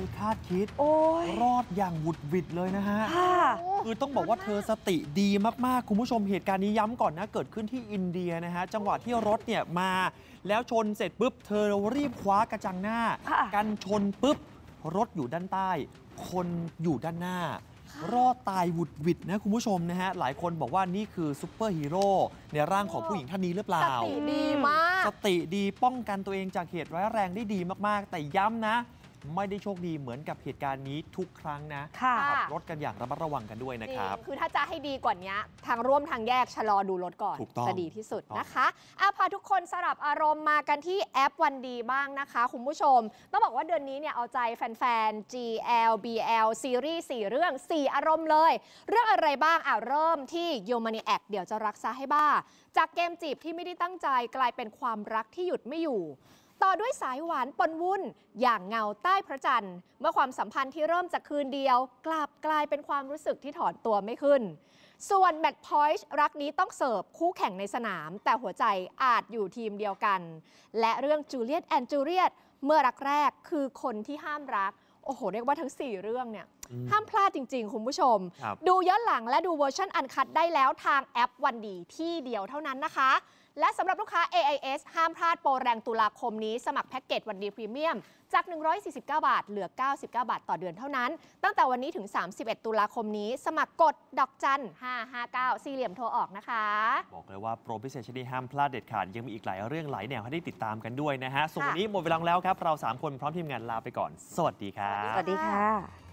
คาดคิดรอดอย่างหวุดหวิดเลยนะฮะคือต้องบอกว่าเธอสติดีมากๆคุณผู้ชมเหตุการณ์นี้ย้ำก่อนนะเกิดขึ้นที่อินเดียนะฮะจังหวะที่รถเนี่ยมาแล้วชนเสร็จปุ๊บเธอรีบคว้ากระจังหน้ากันชนปุ๊บรถอยู่ด้านใต้คนอยู่ด้านหน้ารอดตายหวุดหวิดนะคุณผู้ชมนะฮะหลายคนบอกว่านี่คือซุปเปอร์ฮีโร่ในร่างของผู้หญิงท่านนี้หรือเปล่าสติดีมากสติดีป้องกันตัวเองจากเหตุร้ายแรงได้ดีมากๆแต่ย้ำนะไม่ได้โชคดีเหมือนกับเหตุการณ์นี้ทุกครั้งนะขับรถกันอย่างระมัดระวังกันด้วยนะครับคือถ้าจะให้ดีกว่านี้ทางร่วมทางแยกชะลอดูรถก่อนจะดีที่สุดนะคะพาทุกคนสลับอารมณ์มากันที่แอปวันดีบ้างนะคะคุณผู้ชมต้องบอกว่าเดือนนี้เนี่ยเอาใจแฟนๆ GL BL ซีรีส์4เรื่อง4อารมณ์เลยเรื่องอะไรบ้างเริ่มที่ Yomaniac เดี๋ยวจะรักษาให้บ้าจากเกมจีบที่ไม่ได้ตั้งใจกลายเป็นความรักที่หยุดไม่อยู่ต่อด้วยสายหวานปนวุ่นอย่างเงาใต้พระจันทร์เมื่อความสัมพันธ์ที่เริ่มจากคืนเดียวกลับกลายเป็นความรู้สึกที่ถอนตัวไม่ขึ้นส่วนแมทพอยต์รักนี้ต้องเสิร์ฟคู่แข่งในสนามแต่หัวใจอาจอยู่ทีมเดียวกันและเรื่องจูเลียตแอนด์จูเลียตเมื่อรักแรกคือคนที่ห้ามรักโอ้โหเรียกว่าทั้ง4เรื่องเนี่ยห้ามพลาดจริงๆคุณผู้ชมดูย้อนหลังและดูเวอร์ชันอันคัดได้แล้วทางแอปวันดีที่เดียวเท่านั้นนะคะและสำหรับลูกค้า AIS ห้ามพลาดโปรแรงตุลาคมนี้สมัครแพ็กเกจวันดีพรีเมียมจาก149 บาทเหลือ99 บาทต่อเดือนเท่านั้นตั้งแต่วันนี้ถึง31ตุลาคมนี้สมัครกดดอกจัน559สี่เหลี่ยมโทรออกนะคะบอกเลยว่าโปรพิเศษชนิดห้ามพลาดเด็ดขาดยังมีอีกหลายเรื่องหลายแนวให้ได้ติดตามกันด้วยนะฮะส่วนวันนี้หมดเวลาแล้วครับเรา3คนพร้อมทีมงานลาไปก่อนสวัสดีครับสวัสดีค่ะ